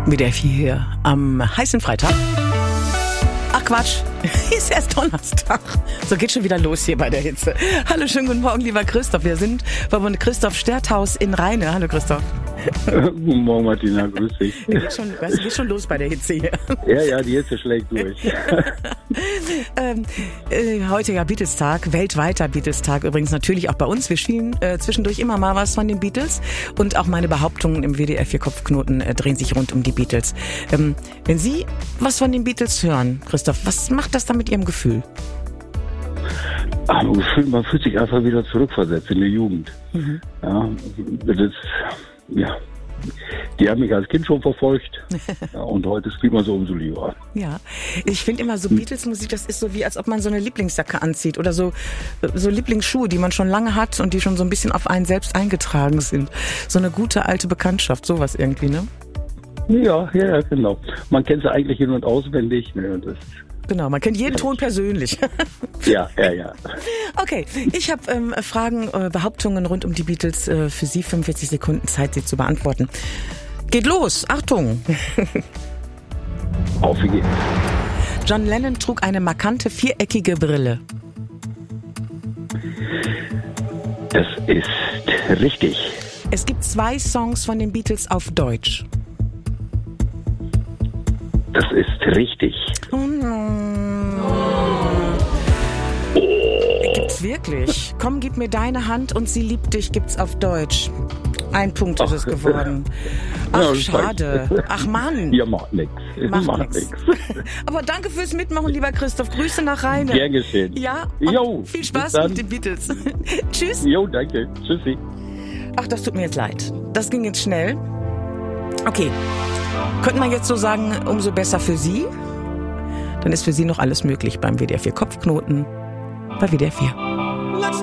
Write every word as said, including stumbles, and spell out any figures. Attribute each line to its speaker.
Speaker 1: W D R vier hier am heißen Freitag. Ach Quatsch, ist erst Donnerstag. So geht schon wieder los hier bei der Hitze. Hallo, schönen guten Morgen, lieber Christoph. Wir sind bei Christoph Sterthaus in Rheine. Hallo Christoph.
Speaker 2: Guten Morgen, Martina, grüß dich.
Speaker 1: Geht schon, es geht schon los bei der Hitze hier.
Speaker 2: Ja, ja, die Hitze schlägt durch.
Speaker 1: ähm, äh, heute ja Beatles-Tag, weltweiter Beatles-Tag. Übrigens natürlich auch bei uns. Wir spielen äh, zwischendurch immer mal was von den Beatles. Und auch meine Behauptungen im W D R vier Kopfknoten äh, drehen sich rund um die Beatles. Ähm, wenn Sie was von den Beatles hören, Christoph, was macht das dann mit Ihrem Gefühl?
Speaker 2: Ach, man fühlt sich einfach wieder zurückversetzt in die Jugend. Mhm. Ja, das ist... Ja, die haben mich als Kind schon verfolgt ja, und heute spielt man so umso lieber.
Speaker 1: Ja, ich finde immer so Beatles-Musik, das ist so wie, als ob man so eine Lieblingsjacke anzieht oder so, so Lieblingsschuhe, die man schon lange hat und die schon so ein bisschen auf einen selbst eingetragen sind. So eine gute alte Bekanntschaft, sowas irgendwie, ne?
Speaker 2: Ja, ja, genau. Man kennt sie eigentlich in- und auswendig. Ne, und das
Speaker 1: Genau, man kennt jeden Ton persönlich.
Speaker 2: Ja, ja, ja.
Speaker 1: Okay, ich habe ähm, Fragen, äh, Behauptungen rund um die Beatles äh, für Sie. fünfundvierzig Sekunden Zeit, sie zu beantworten. Geht los, Achtung.
Speaker 2: Auf wie geht's.
Speaker 1: John Lennon trug eine markante viereckige Brille.
Speaker 2: Das ist richtig.
Speaker 1: Es gibt zwei Songs von den Beatles auf Deutsch.
Speaker 2: Das ist richtig.
Speaker 1: Oh no.
Speaker 2: Oh.
Speaker 1: Gibt's wirklich? Komm, gib mir deine Hand und sie liebt dich, gibt's auf Deutsch. Ein Punkt ist
Speaker 2: Ach.
Speaker 1: es geworden. Ach,
Speaker 2: Ja,
Speaker 1: schade. Ach Mann.
Speaker 2: Ja, macht nix.
Speaker 1: Macht,
Speaker 2: macht
Speaker 1: nix.
Speaker 2: nix.
Speaker 1: Aber danke fürs Mitmachen, lieber Christoph. Grüße nach Rheine.
Speaker 2: Gern geschehen.
Speaker 1: Ja,
Speaker 2: jo,
Speaker 1: viel Spaß
Speaker 2: bis dann.
Speaker 1: mit den Beatles. Tschüss.
Speaker 2: Jo, danke. Tschüssi.
Speaker 1: Ach, das tut mir jetzt leid. Das ging jetzt schnell. Okay. Könnte man jetzt so sagen, umso besser für Sie? Dann ist für Sie noch alles möglich beim W D R vier Kopfknoten bei W D R vier.